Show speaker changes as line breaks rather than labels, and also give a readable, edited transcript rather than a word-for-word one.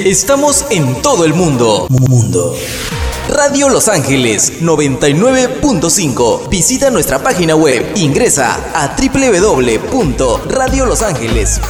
Estamos en todo el mundo. Radio Los Ángeles 99.5. Visita nuestra página web. Ingresa a www.radiolosangeles.com.